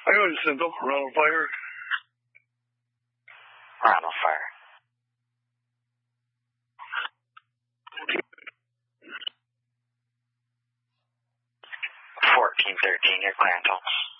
I know Jacinto, Ronald Fire. Ronald Fire. 1413, your Clarence Holmes.